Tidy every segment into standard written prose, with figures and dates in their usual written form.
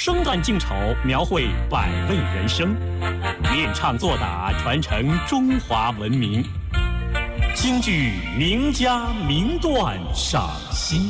生旦净丑，描绘百味人生，练唱作打，传承中华文明。京剧名家名段赏析。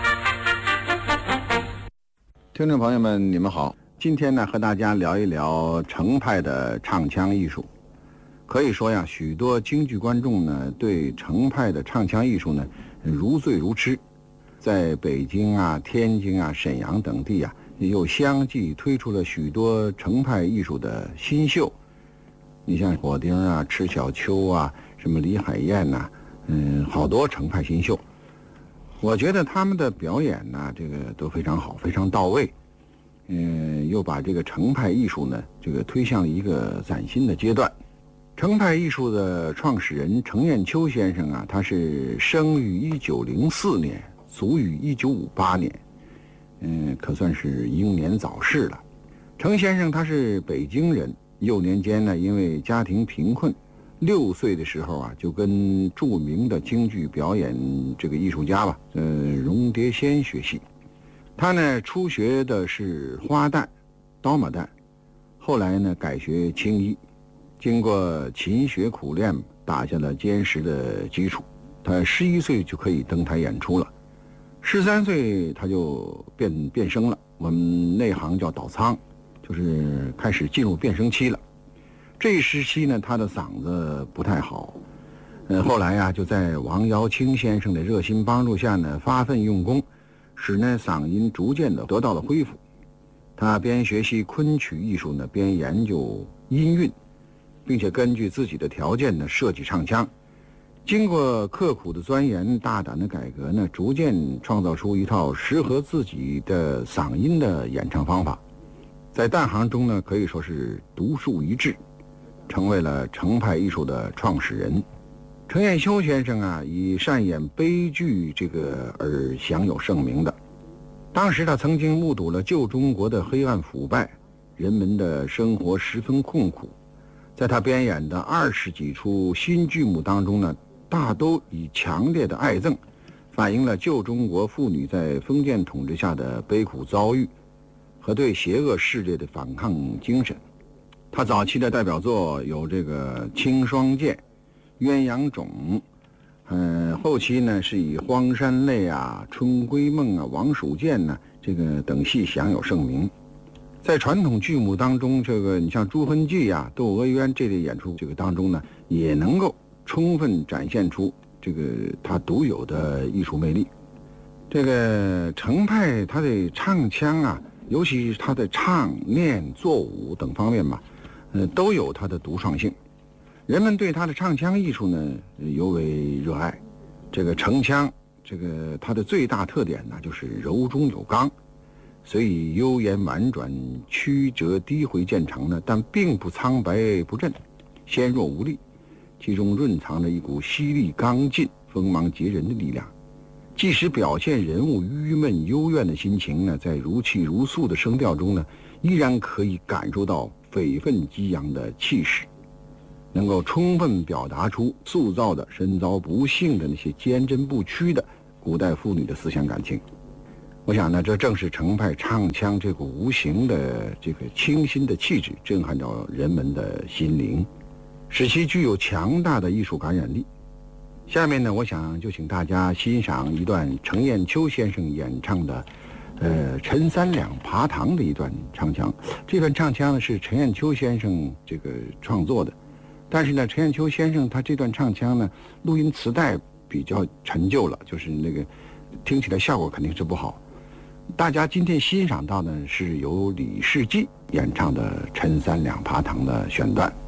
听众朋友们，你们好，今天呢和大家聊一聊程派的唱腔艺术。可以说呀，许多京剧观众呢对程派的唱腔艺术呢如醉如痴，在北京啊、天津啊、沈阳等地啊，又相继推出了许多程派艺术的新秀。你像火丁啊、迟小秋啊、什么李海燕呐、好多程派新秀。我觉得他们的表演呢，这个都非常好，非常到位。又把这个程派艺术呢，这个推向了一个崭新的阶段。程派艺术的创始人程砚秋先生啊，他是生于1904年，卒于1958年，可算是英年早逝了。程先生他是北京人，幼年间呢，因为家庭贫困，6岁的时候啊，就跟著名的京剧表演这个艺术家吧，荣蝶仙学戏。他呢初学的是花旦、刀马旦，后来呢改学青衣。经过勤学苦练，打下了坚实的基础。他11岁就可以登台演出了，13岁他就变声了，我们内行叫倒仓，就是开始进入变声期了。这一时期呢，他的嗓子不太好，后来呀，就在王瑶卿先生的热心帮助下呢，发奋用功，使呢嗓音逐渐的得到了恢复。他边学习昆曲艺术呢，边研究音韵，并且根据自己的条件呢设计唱腔。经过刻苦的钻研、大胆的改革呢，逐渐创造出一套适合自己的嗓音的演唱方法。在旦行中呢，可以说是独树一帜，成为了程派艺术的创始人。程砚秋先生啊，以擅演悲剧这个而享有盛名的。当时他曾经目睹了旧中国的黑暗腐败，人们的生活十分困苦。在他编演的20几出新剧目当中呢，大都以强烈的爱憎，反映了旧中国妇女在封建统治下的悲苦遭遇和对邪恶势力的反抗精神。他早期的代表作有这个《青霜剑》《鸳鸯种》，后期呢是以《荒山泪》啊、《春闺梦》啊、《王蜀剑》呢这个等戏享有盛名。在传统剧目当中，这个你像《朱痕记》啊、《窦娥冤》这类演出这个当中呢，也能够充分展现出这个他独有的艺术魅力。这个程派他的唱腔啊，尤其是他的唱、念、作舞等方面吧，都有他的独创性。人们对他的唱腔艺术呢尤为热爱。这个程腔，这个它的最大特点呢就是柔中有刚，所以悠延婉转、曲折低回渐长呢，但并不苍白不振、纤弱无力，其中蕴藏着一股犀利刚劲、锋芒截人的力量。即使表现人物郁闷幽怨的心情呢，在如泣如诉的声调中呢，依然可以感受到匪愤激扬的气势，能够充分表达出塑造的身遭不幸的那些坚贞不屈的古代妇女的思想感情。我想呢，这正是程派唱腔这股无形的这个清新的气质震撼着人们的心灵，使其具有强大的艺术感染力。下面呢，我想就请大家欣赏一段程砚秋先生演唱的陈三两爬堂的一段唱腔。这段唱腔呢是程砚秋先生这个创作的，但是呢，程砚秋先生他这段唱腔呢，录音磁带比较陈旧了，就是那个听起来效果肯定是不好。大家今天欣赏到呢，是由李世济演唱的陈三两爬堂的选段。